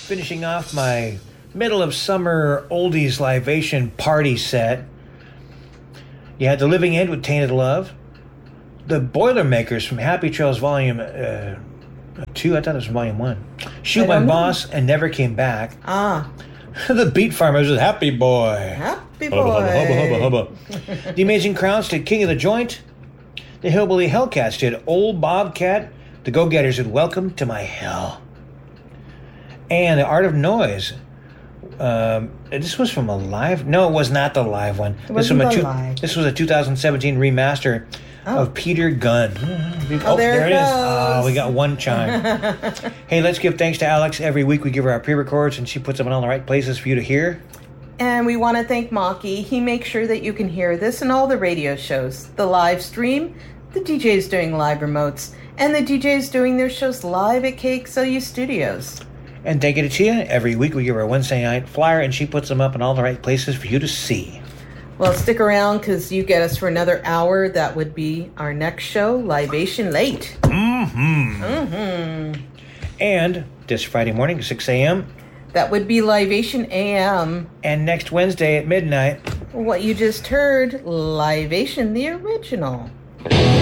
finishing off my middle of summer oldies libation party set. You had The Living End with Tainted Love. The Boilermakers from Happy Trails Volume 2. I thought it was Volume 1. Shoot My Boss and Never Came Back. The Beat Farmers with Happy Boy. Happy Boy. Hubba, hubba, hubba. The Amazing Crowds did King of the Joint. The Hillbilly Hellcats did Old Bobcat. The Go-Getters did Welcome to My Hell. And The Art of Noise. This was from a live... No, it was not the live one. This was a 2017 remaster of Peter Gunn. There it is. Oh, we got one chime. Hey, let's give thanks to Alex. Every week we give her our pre-records, and she puts them in all the right places for you to hear. And we want to thank Maki. He makes sure that you can hear this and all the radio shows, the live stream, the DJs doing live remotes, and the DJs doing their shows live at KXLU Studios. And thank you to Tia. Every week we give her a Wednesday night flyer, and she puts them up in all the right places for you to see. Well, stick around, because you get us for another hour. That would be our next show, Libation Late. And this Friday morning at 6 a.m. That would be Libation AM. And next Wednesday at midnight. What you just heard, Libation the Original.